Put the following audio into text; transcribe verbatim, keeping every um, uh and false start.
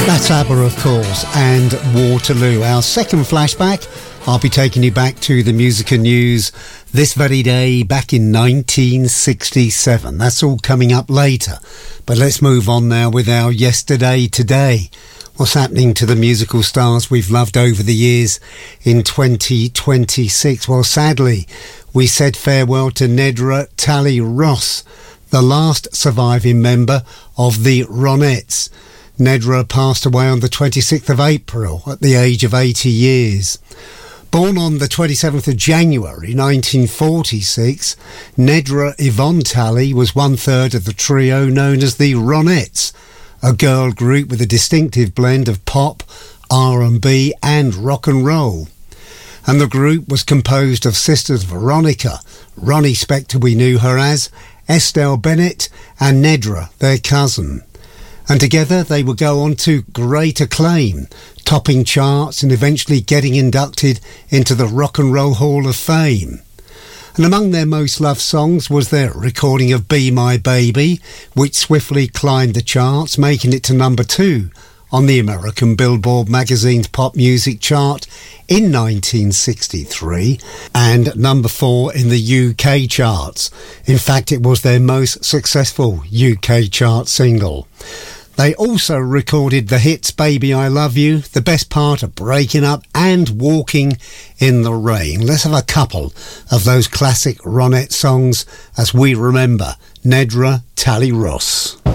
That's ABBA, of course, and Waterloo. Our second flashback, I'll be taking you back to the music and news this very day back in nineteen sixty-seven. That's all coming up later. But let's move on now with our Yesterday Today. What's happening to the musical stars we've loved over the years in twenty twenty-six? Well, sadly, we said farewell to Nedra Talley-Ross, the last surviving member of the Ronettes. Nedra passed away on the twenty-sixth of April at the age of eighty years. Born on the twenty-seventh of January nineteen forty-six, Nedra Yvonne Talley was one-third of the trio known as the Ronettes, a girl group with a distinctive blend of pop, R and B and rock and roll. And the group was composed of sisters Veronica, Ronnie Spector we knew her as, Estelle Bennett and Nedra, their cousin. And together they would go on to great acclaim, topping charts and eventually getting inducted into the Rock and Roll Hall of Fame. And among their most loved songs was their recording of Be My Baby, which swiftly climbed the charts, making it to number two on the American Billboard magazine's pop music chart in nineteen sixty-three and number four in the U K charts. In fact, it was their most successful U K chart single. They also recorded the hits Baby I Love You, The Best Part of Breaking Up and Walking in the Rain. Let's have a couple of those classic Ronette songs as we remember Nedra Talley-Ross.